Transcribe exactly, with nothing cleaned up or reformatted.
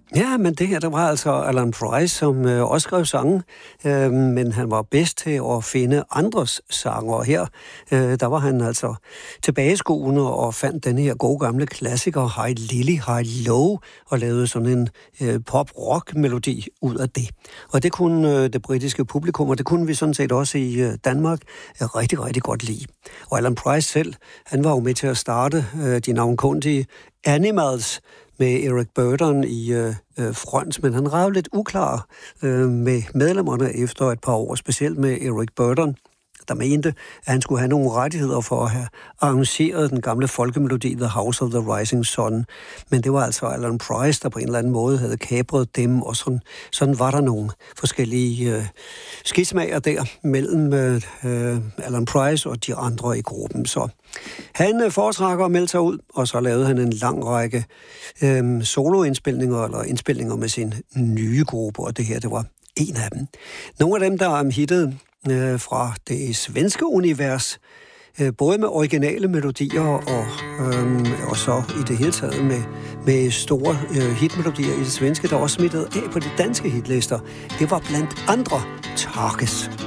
Ja, men det her, der var altså Alan Price, som øh, også skrev sange, øh, men han var bedst til at finde andres sanger. Og her, øh, der var han altså tilbageskuende og fandt den her gode gamle klassiker, High Lily, High Low, og lavede sådan en øh, pop-rock-melodi ud af det. Og det kunne øh, det britiske publikum, og det kunne vi sådan set også i øh, Danmark øh, rigtig, rigtig godt lide. Og Alan Price selv, han var jo med til at starte øh, de navnkundige Animals, med Eric Burdon i øh, front, men han var lidt uklar øh, med medlemmerne efter et par år, specielt med Eric Burdon, der mente, at han skulle have nogle rettigheder for at have arrangeret den gamle folkemelodi The House of the Rising Sun. Men det var altså Alan Price, der på en eller anden måde havde kapret dem, og sådan, sådan var der nogle forskellige øh, skismager der mellem øh, Alan Price og de andre i gruppen. Så han øh, foretrækker at melde sig ud, og så lavede han en lang række øh, soloindspilninger, eller indspilninger med sin nye gruppe, og det her, det var en af dem. Nogle af dem, der er hittet øh, fra det svenske univers, øh, både med originale melodier og, øh, og så i det hele taget med, med store øh, hitmelodier i det svenske, der også smittet af på de danske hitlister. Det var blandt andre Tarkes.